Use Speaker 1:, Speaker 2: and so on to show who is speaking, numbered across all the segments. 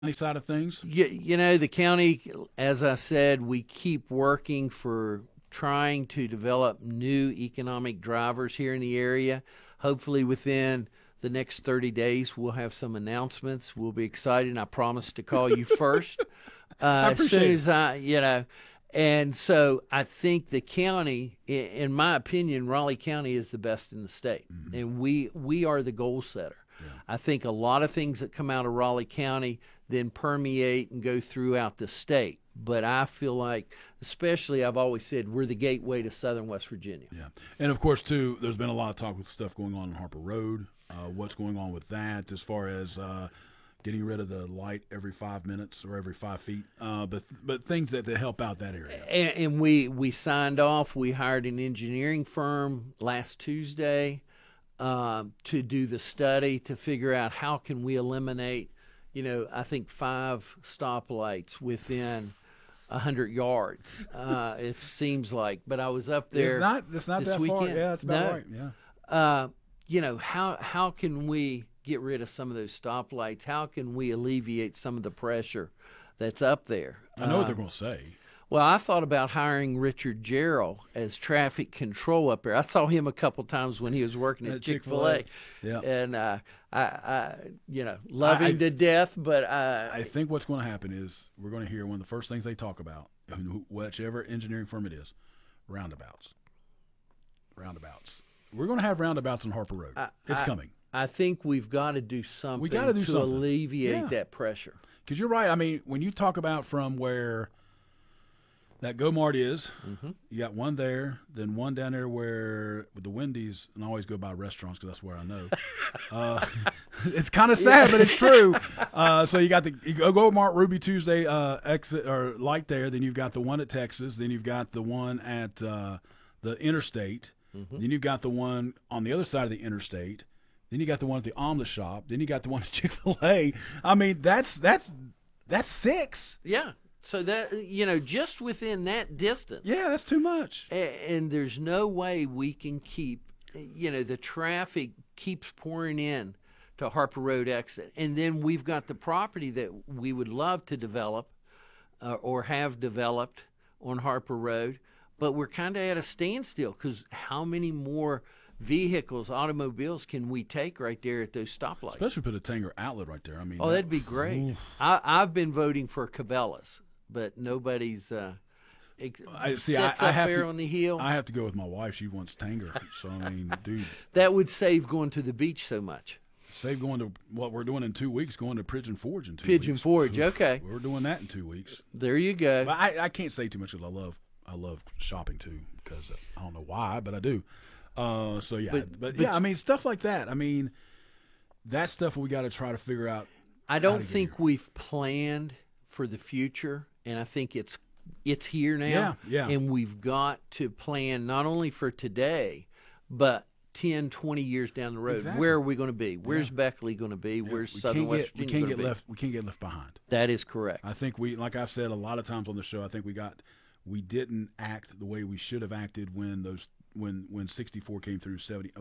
Speaker 1: side of things?
Speaker 2: The county, as I said, we keep working for trying to develop new economic drivers here in the area. Hopefully, within the next 30 days, we'll have some announcements. We'll be excited, and I promise to call you first
Speaker 1: I
Speaker 2: as soon
Speaker 1: appreciate it.
Speaker 2: as And so I think the county, in my opinion, Raleigh County is the best in the state, and we are the goal setter. I think a lot of things that come out of Raleigh County then permeate and go throughout the state. But I feel like, especially, I've always said we're the gateway to southern West Virginia.
Speaker 1: Yeah, and of course, too, there's been a lot of talk with stuff going on Harper Road. What's going on with that as far as getting rid of the light every 5 minutes or every 5 feet, but things that help out that area.
Speaker 2: And we signed off. We hired an engineering firm last Tuesday to do the study to figure out how can we eliminate, I think 5 stoplights within 100 yards. It seems like, but I was up there.
Speaker 1: It's not
Speaker 2: this
Speaker 1: that
Speaker 2: weekend.
Speaker 1: far. Yeah, it's about
Speaker 2: No.
Speaker 1: right. Yeah.
Speaker 2: How can we get rid of some of those stoplights? How can we alleviate some of the pressure that's up there?
Speaker 1: I know what they're going to say.
Speaker 2: Well, I thought about hiring Richard Gerald as traffic control up there. I saw him a couple times when he was working at Chick-fil-A.
Speaker 1: Yeah.
Speaker 2: And I love him to death, but
Speaker 1: I think what's going to happen is we're going to hear one of the first things they talk about, whichever engineering firm it is, roundabouts. Roundabouts. We're going to have roundabouts on Harper Road. It's coming.
Speaker 2: I think we've got to do something to alleviate that pressure.
Speaker 1: Because you're right. I mean, when you talk about from where that Go-Mart is, you got one there, then one down there where with the Wendy's, and I always go by restaurants because that's where I know. It's kind of sad, but it's true. So you got the Go-Mart Ruby Tuesday exit or light there. Then you've got the one at Texas. Then you've got the one at the interstate. Then you've got the one on the other side of the interstate. Then you got the one at the omelet shop. Then you got the one at Chick-fil-A. I mean, that's 6.
Speaker 2: Yeah. So that, just within that distance.
Speaker 1: Yeah, that's too much.
Speaker 2: And there's no way we can keep, the traffic keeps pouring in to Harper Road exit. And then we've got the property that we would love to develop or have developed on Harper Road. But we're kind of at a standstill because how many more vehicles, automobiles can we take right there at those stoplights?
Speaker 1: Especially put a Tanger outlet right there. I mean,
Speaker 2: that'd be great. I've been voting for Cabela's, but nobody's sits up there on the hill.
Speaker 1: I have to go with my wife. She wants Tanger. So, I mean, dude.
Speaker 2: That would save going to the beach so much.
Speaker 1: Save going to what we're doing in 2 weeks, going to Pigeon Forge in 2 weeks.
Speaker 2: Pigeon Forge, okay.
Speaker 1: We're doing that in 2 weeks.
Speaker 2: There you go.
Speaker 1: But I can't say too much because I love shopping too because I don't know why, but I do. So yeah, but I mean stuff like that. I mean, that's stuff we got to try to figure out.
Speaker 2: I don't think we've planned for the future, and I think it's here now.
Speaker 1: Yeah.
Speaker 2: And we've got to plan not only for today, but 10, 20 years down the road.
Speaker 1: Exactly.
Speaker 2: Where are we going to be? Where's Beckley going to be? Where's Southern West Virginia going to be?
Speaker 1: We can't get left behind.
Speaker 2: That is correct.
Speaker 1: I think like I've said a lot of times on the show, I think we didn't act the way we should have acted when 64 came through 70.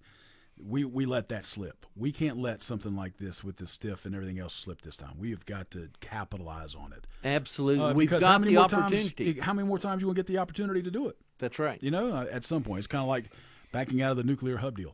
Speaker 1: We let that slip. We can't let something like this with the stiff and everything else slip this time. We have got to capitalize on it.
Speaker 2: Absolutely. We've got the opportunity.
Speaker 1: How many more times you will get the opportunity to do it?
Speaker 2: That's right.
Speaker 1: At some point. It's kind of like backing out of the nuclear hub deal.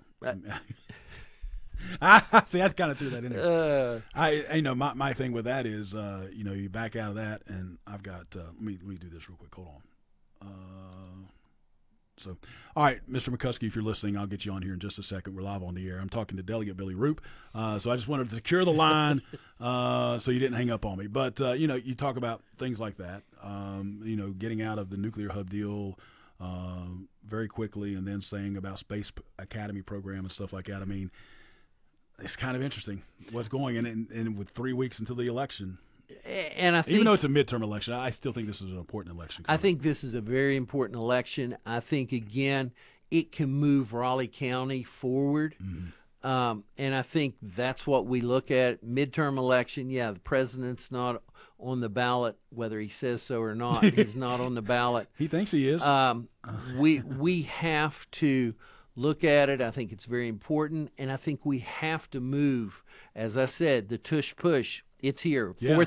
Speaker 1: See, I kind of threw that in there. My thing with that is, you back out of that, and I've got. Let me do this real quick. Hold on. So, all right, Mr. McCuskey, if you're listening, I'll get you on here in just a second. We're live on the air. I'm talking to Delegate Billy Roop. So I just wanted to secure the line so you didn't hang up on me. But, you talk about things like that, getting out of the nuclear hub deal very quickly and then saying about Space Academy program and stuff like that. I mean, it's kind of interesting what's going on. And with 3 weeks until the election.
Speaker 2: And I think,
Speaker 1: even though it's a midterm election, I still think this is an important election.
Speaker 2: I think this is a very important election. I think, again, it can move Raleigh County forward. And I think that's what we look at. Midterm election, yeah, the president's not on the ballot, whether he says so or not. He's not on the ballot.
Speaker 1: He thinks he is.
Speaker 2: We have to look at it. I think it's very important. And I think we have to move, as I said, the tush-push. It's here.
Speaker 1: Yeah.